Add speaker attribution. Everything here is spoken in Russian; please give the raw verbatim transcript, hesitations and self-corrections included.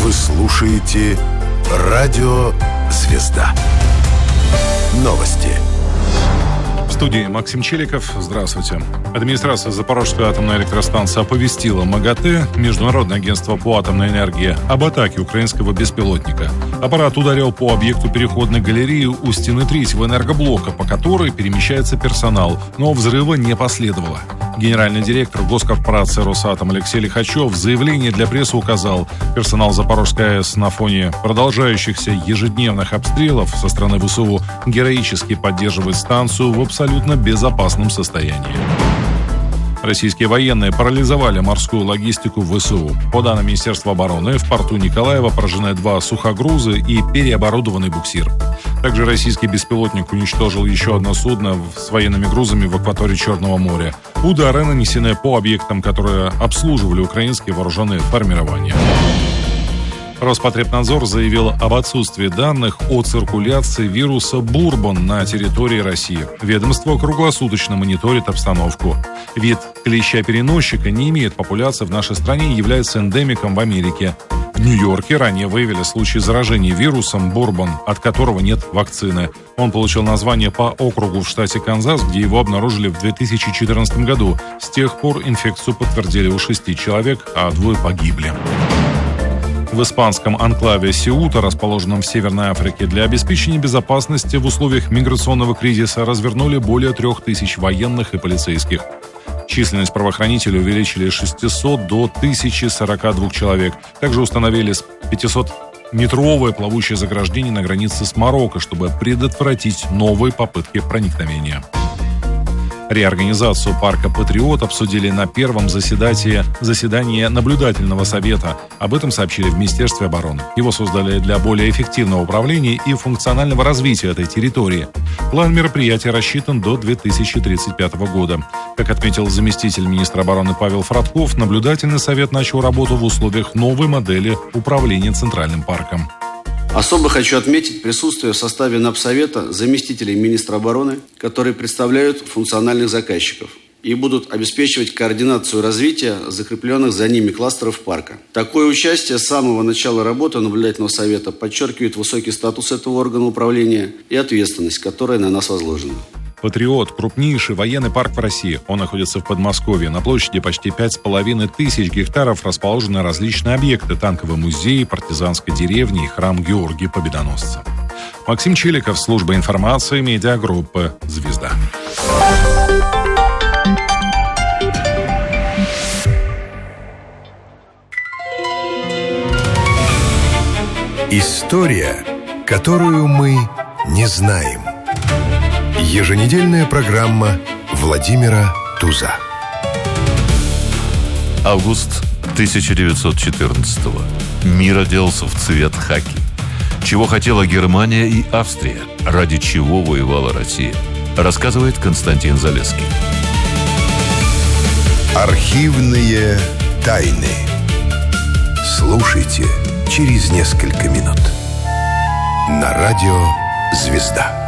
Speaker 1: Вы слушаете «Радио Звезда». Новости.
Speaker 2: В студии Максим Челиков. Здравствуйте. Администрация Запорожской атомной электростанции оповестила МАГАТЭ, Международное агентство по атомной энергии, об атаке украинского беспилотника. Аппарат ударил по объекту переходной галереи у стены третьего энергоблока, по которой перемещается персонал, но взрыва не последовало. Генеральный директор госкорпорации «Росатом» Алексей Лихачев в заявлении для прессы указал, персонал Запорожской АЭС на фоне продолжающихся ежедневных обстрелов со стороны ВСУ героически поддерживает станцию в абсолютно безопасном состоянии. Российские военные парализовали морскую логистику в ВСУ. По данным Министерства обороны, в порту Николаева поражены два сухогруза и переоборудованный буксир. Также российский беспилотник уничтожил еще одно судно с военными грузами в акватории Черного моря. Удары нанесены по объектам, которые обслуживали украинские вооруженные формирования. Роспотребнадзор заявил об отсутствии данных о циркуляции вируса бурбон на территории России. Ведомство круглосуточно мониторит обстановку. Вид клеща-переносчика не имеет популяции в нашей стране и является эндемиком в Америке. В Нью-Йорке ранее выявили случай заражения вирусом бурбон, от которого нет вакцины. Он получил название по округу в штате Канзас, где его обнаружили в две тысячи четырнадцатом году. С тех пор инфекцию подтвердили у шести человек, а двое погибли. В испанском анклаве Сеута, расположенном в Северной Африке, для обеспечения безопасности в условиях миграционного кризиса развернули более трех тысяч военных и полицейских. Численность правоохранителей увеличили с шестисот до тысячи сорока двух человек. Также установили пятисотметровое плавучее заграждение на границе с Марокко, чтобы предотвратить новые попытки проникновения. Реорганизацию парка «Патриот» обсудили на первом заседании, заседании наблюдательного совета. Об этом сообщили в Министерстве обороны. Его создали для более эффективного управления и функционального развития этой территории. План мероприятия рассчитан до две тысячи тридцать пятого года. Как отметил заместитель министра обороны Павел Фродков, наблюдательный совет начал работу в условиях новой модели управления Центральным парком.
Speaker 3: Особо хочу отметить присутствие в составе Напсовета заместителей министра обороны, которые представляют функциональных заказчиков и будут обеспечивать координацию развития закрепленных за ними кластеров парка. Такое участие с самого начала работы наблюдательного совета подчеркивает высокий статус этого органа управления и ответственность, которая на нас возложена.
Speaker 2: «Патриот» – крупнейший военный парк в России. Он находится в Подмосковье. На площади почти пять с половиной тысяч гектаров расположены различные объекты: танковый музей, партизанская деревня и храм Георгия Победоносца. Максим Челиков, служба информации, медиагруппы «Звезда».
Speaker 1: История, которую мы не знаем. Еженедельная программа Владимира Туза.
Speaker 4: Август тысяча девятьсот четырнадцатого. Мир оделся в цвет хаки. Чего хотела Германия и Австрия? Ради чего воевала Россия? Рассказывает Константин Залесский.
Speaker 1: Архивные тайны. Слушайте через несколько минут. На радио «Звезда».